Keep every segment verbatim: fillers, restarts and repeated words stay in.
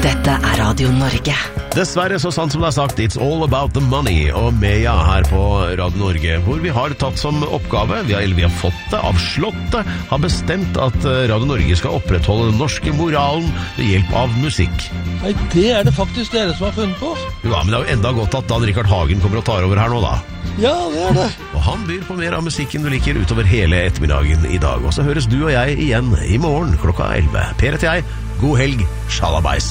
Dette er Radio Norge. Dessverre, så sant som det er sagt, it's all about the money. Og Meja her på Radio Norge, hvor vi har tatt som oppgave, vi har, eller vi har fått det, avslått det, har bestemt at Radio Norge skal opprettholde den norske moralen ved hjelp av musikk. Nei, det er det faktisk dere som har funnet på. Ja, men det er jo enda godt at Dan Rikard Hagen kommer og tar over her nå da. Ja, det er det. Og han byr på mer av musikken du liker utover hele ettermiddagen i dag. Og så høres du og jeg igjen i morgen klokka elleve. Per heter jeg. God helg, shalabais.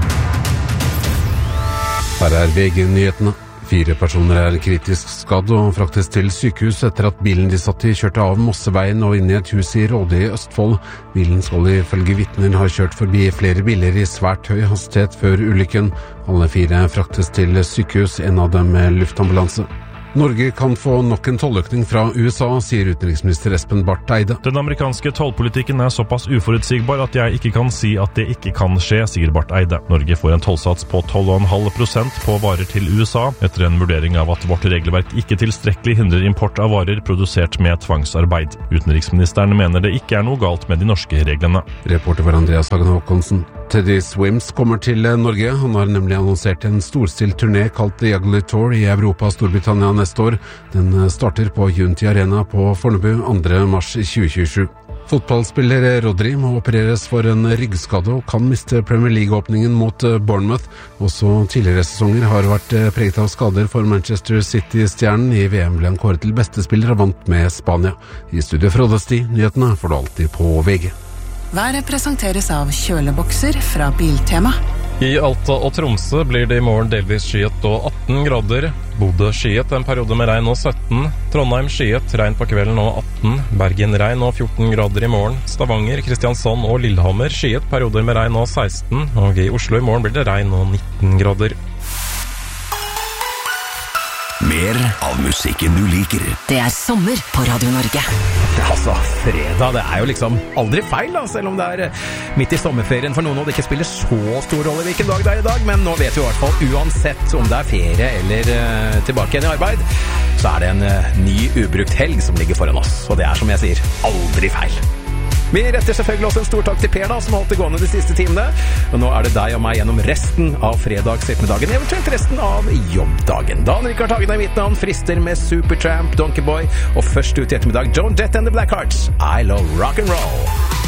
Her er V G-nyhetene. Fire personer er kritisk skadd og fraktes til sykehus etter at bilen de satt i kjørte av Mosseveien og inn i et hus i Råde i Østfold. Bilen skal ifølge vitner ha kjørt forbi flere biler i svært høy hastighet før ulykken. Alle fire fraktes til sykehus, en av dem med luftambulanse. Norge kan få nok en tolløkning fra U S A, sier utenriksminister Espen Barth Eide. Den amerikanske tollpolitikken er såpass uforutsigbar at jeg ikke kan si at det ikke kan skje, sier Barth Eide. Norge får en tollsats på tolv komma fem prosent på varer til U S A, etter en vurdering av at vårt regelverk ikke tilstrekkelig hindrer import av varer produsert med tvangsarbeid. Utenriksministeren mener det ikke er noe galt med de norske reglene. Reporter var Andreas Hagen Håkonsen. Teddy Swims kommer til Norge. Han har nemlig annonsert en storstilt turné kalt The Ugly Tour i Europa og Storbritannia neste år. Den starter på Unity Arena på Fornebu andre mars tjue tjuesju. Fotballspiller Rodri må opereres for en ryggskade og kan miste Premier League-åpningen mot Bournemouth. Også tidligere sesonger har vært preget av skader for Manchester City-stjernen. I V M ble han kåret til beste spiller og vant med Spania. I studio Frode Sti, nyhetene får du alltid på V G. Været presenteres av kjølebokser fra Biltema. I Alta og Tromsø blir det i morgen delvis skyet og atten grader. Bodø skyet, en periode med regn og sytten. Trondheim skyet, regn på kvelden og atten. Bergen regn og fjorten grader i morgen. Stavanger, Kristiansand og Lillehammer skyet, perioder med regn og seksten. Og i Oslo i morgen blir det regn og nitten grader. Mer av musikken du liker. Det er sommer på Radio Norge. Altså, fredag, det er jo liksom aldri feil da, selv om det er midt i sommerferien for noen, og det ikke spiller så stor rolle hvilken dag det er i dag, men nå vet vi i hvert fall uansett om det er ferie eller uh, tilbake igjen i arbeid, så er det en uh, ny ubrukt helg som ligger foran oss, og det er som jeg sier, aldri feil. Vi retter selvfølgelig også en stor takk til Per da, som holdt det gående de siste timene. Og nå er det deg og meg gjennom resten av fredags ettermiddagen, eventuelt resten av jobbdagen. Dan Rikard Hagen er mitt navn, frister med Supertramp, Donkey Boy, og først ut i ettermiddag, Joan Jett and the Blackhearts, I Love Rock and Roll.